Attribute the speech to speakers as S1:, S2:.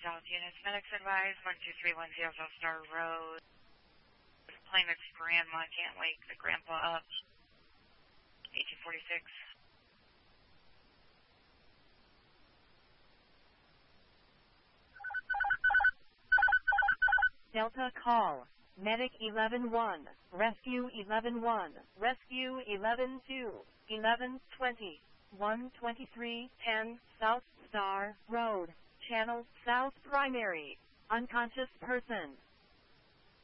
S1: South units. Medics advised 12310 South Star Road. Plymouth Grandma can't wake the grandpa up. 1846.
S2: Delta call. Medic 11-1, Rescue 11-1, Rescue 11-2, 11-20, 123-10 South Star Road, Channel South Primary, unconscious person.